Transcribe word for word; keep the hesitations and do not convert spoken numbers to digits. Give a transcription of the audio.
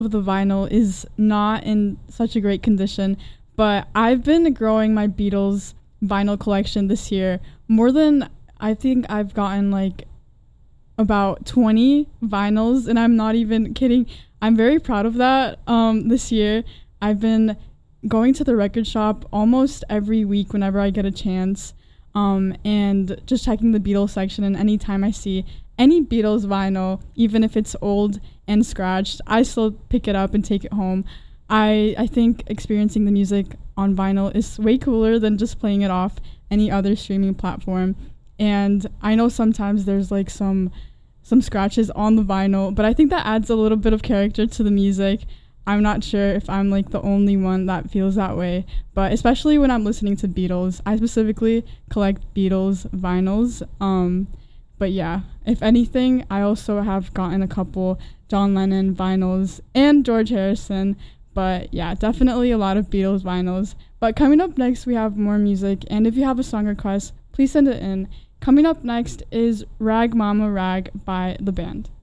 of the vinyl is not in such a great condition, but I've been growing my Beatles vinyl collection this year. More than, I think I've gotten like about twenty vinyls, and I'm not even kidding. I'm very proud of that. Um, this year, I've been going to the record shop almost every week whenever I get a chance, um, and just checking the Beatles section, and anytime I see any Beatles vinyl, even if it's old and scratched, I still pick it up and take it home. I, I think experiencing the music on vinyl is way cooler than just playing it off any other streaming platform. And I know sometimes there's like some some scratches on the vinyl, but I think that adds a little bit of character to the music. I'm not sure if I'm like the only one that feels that way, but especially when I'm listening to Beatles. I specifically collect Beatles vinyls. Um, but yeah, if anything, I also have gotten a couple John Lennon vinyls and George Harrison. But yeah, definitely a lot of Beatles vinyls. But coming up next, we have more music. And if you have a song request, please send it in. Coming up next is Rag Mama Rag by The Band.